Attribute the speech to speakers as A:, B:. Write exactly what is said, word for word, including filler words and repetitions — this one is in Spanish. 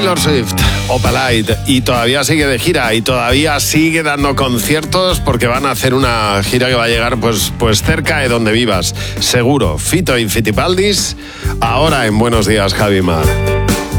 A: Taylor Swift, Opalite, y todavía sigue de gira y todavía sigue dando conciertos porque van a hacer una gira que va a llegar pues, pues cerca de donde vivas, seguro. Fito y Fitipaldis, ahora en Buenos Días, Javi Mar.